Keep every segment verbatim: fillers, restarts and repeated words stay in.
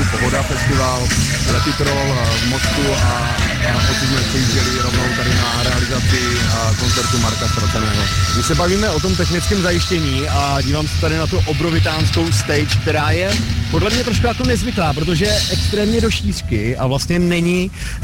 Mostu Pohoda festival, Letitrol v Mostu a, a odtud jsme přijížděli rovnou tady na realizaci a koncertu Marka Ztraceného. Když se bavíme o tom technickém zajištění a dívám se tady na tu obrovitánskou stage, která je podle mě trošku jako nezvyklá, protože je extrémně do šířky a vlastně není uh,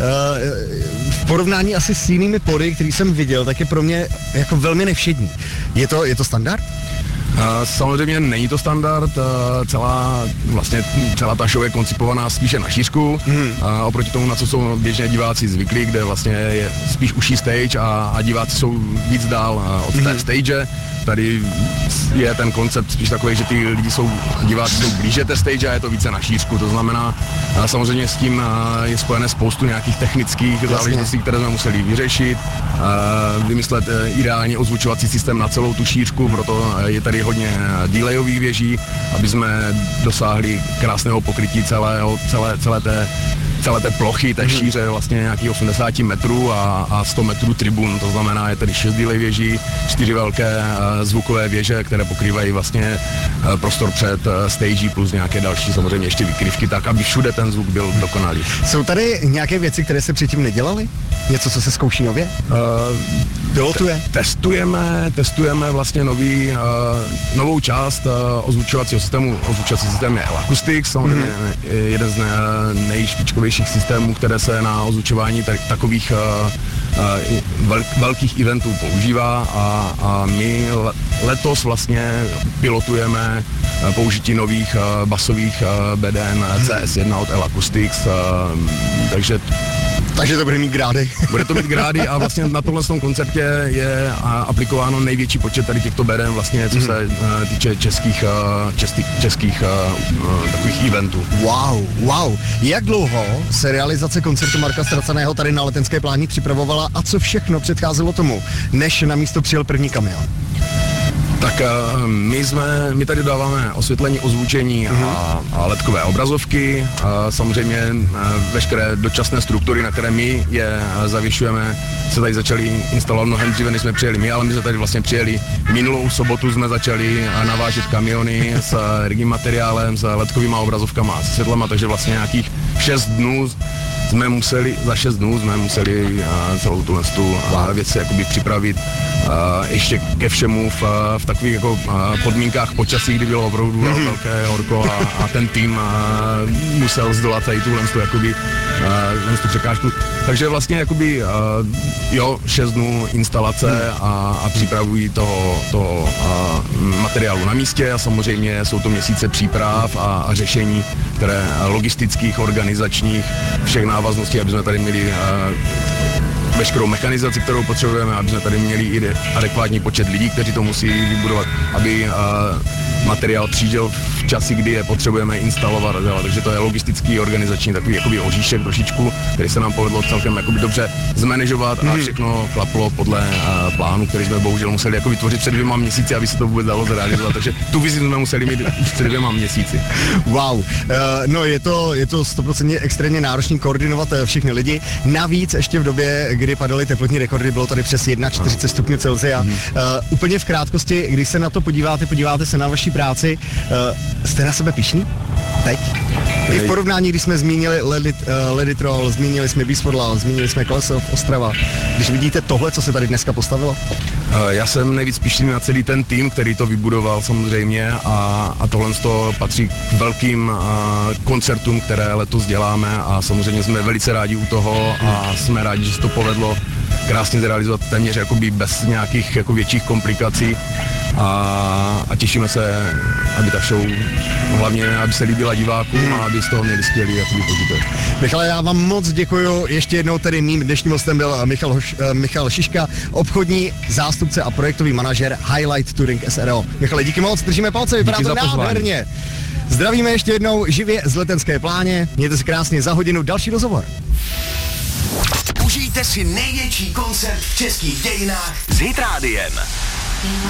v porovnání asi s jinými pody, který jsem viděl, tak je pro mě jako velmi nevšední. Je to, je to standard? Uh, samozřejmě není to standard, uh, celá, vlastně, celá ta show je koncipovaná spíše na šířku, hmm. uh, oproti tomu, na co jsou běžně diváci zvyklí, kde vlastně je spíš užší stage a, a diváci jsou víc dál uh, od hmm. té stage. Tady je ten koncept spíš takový, že ty lidi jsou, diváci jsou blíže té stage a je to více na šířku, to znamená, uh, samozřejmě s tím uh, je spojené spoustu nějakých technických Jasně. záležitostí, které jsme museli vyřešit, uh, vymyslet uh, ideální ozvučovací systém na celou tu šířku, proto uh, je tady hodně delayových věží, aby jsme dosáhli krásného pokrytí celého, celé, celé té celé té plochy, té šíře vlastně nějakých osmdesát metrů a, a sto metrů tribun, to znamená je tady šest delay věží, čtyři velké uh, zvukové věže, které pokrývají vlastně uh, prostor před uh, stage plus nějaké další samozřejmě ještě vykrývky, tak aby všude ten zvuk byl dokonalý. Jsou tady nějaké věci, které se předtím nedělaly? Něco, co se zkouší nově? Uh, Pilotuje? Te- testujeme, testujeme vlastně nový, uh, novou část uh, ozvučovacího systému. Ozvučovací systém je L-Acoustics, samozřejmě mm-hmm. jeden z ne, nejšpičkovějších systémů, které se na ozvučování tak, takových uh, uh, vel, velkých eventů používá a, a my letos vlastně pilotujeme uh, použití nových uh, basových uh, B D N C S jedna od L-Acoustics, uh, takže Takže to bude mít grády. Bude to mít grády a vlastně na tomhle tom koncertě je aplikováno největší počet tady těchto B D M vlastně, co se mm. týče českých, českých, českých takových eventů. Wow, wow. Jak dlouho se realizace koncertu Marka Ztraceného tady na Letenské pláni připravovala a co všechno předcházelo tomu, než na místo přijel první kamion? Tak my jsme, my tady dáváme osvětlení, ozvučení uh-huh. a, a ledkové obrazovky, a samozřejmě veškeré dočasné struktury, na které my je zavěšujeme, se tady začaly instalovat mnohem dříve, než jsme přijeli my, ale my jsme tady vlastně přijeli minulou sobotu, jsme začali navážet kamiony s rigým materiálem, s ledkovými obrazovkama a s světlama, takže vlastně nějakých šest dnů jsme museli, za šest dnů jsme museli celou tuhle tu věc jakoby připravit ještě ke všemu v, v takových jako podmínkách počasí, kdy bylo opravdu mm-hmm. velké horko a, a ten tým musel zdolat tady tuhle tu jakoby tu překážku. Takže vlastně jakoby jo, šest dnů instalace a, a přípravují toho, toho materiálu na místě a samozřejmě jsou to měsíce příprav a, a řešení, které logistických, organizačních, všech návazností, aby jsme tady měli veškerou mechanizaci, kterou potřebujeme, aby jsme tady měli i adekvátní počet lidí, kteří to musí vybudovat, aby materiál přijížděl v časi, kdy je potřebujeme instalovat a dělat. Takže to je logistický, organizační takový jakoby oříšek trošičku, který se nám povedlo celkem jakoby dobře zmanéžovat a všechno klaplo podle uh, plánu, který jsme bohužel museli jako vytvořit před dvěma měsíci, aby se to vůbec dalo zrealizovat. Takže tu vizi jsme museli mít už před dvěma měsíci. Wow, uh, no je to, je to sto procent extrémně náročný koordinovat všechny lidi. Navíc ještě v době, kdy padaly teplotní rekordy, bylo tady přes čtyřicet jedna stupňů Celsia. Hmm. Uh, úplně v krátkosti, když se na to podíváte, podíváte se na vaši práci, uh, jste na sebe pyšní? Teď? I v porovnání, když jsme zmínili Ledit, uh, Leditrol, zmínili jsme Beastfordland, zmínili jsme Kolesov, Ostrava. Když vidíte tohle, co se tady dneska postavilo? Uh, já jsem nejvíc pyšný na celý ten tým, který to vybudoval samozřejmě a, a tohle to patří k velkým uh, koncertům, které letos děláme a samozřejmě jsme velice rádi u toho a jsme rádi, že se to povedlo krásně zrealizovat téměř jakoby bez nějakých jako větších komplikací a, a těšíme se, aby ta show hlavně, aby se líbila divákům a aby z toho měli skvělý jakoby požitek. Michale, já vám moc děkuju, ještě jednou tedy mým dnešním hostem byl Michal, Hoš, Michal Šiška, obchodní zástupce a projektový manažer Highlight Touring S R O. Michale, díky moc, držíme palce, vypadá to nádherně. Zdravíme ještě jednou živě z Letenské pláně, mějte se krásně, za hodinu další rozhovor. Užijte si největší koncert v českých dějinách s Hit Rádiem.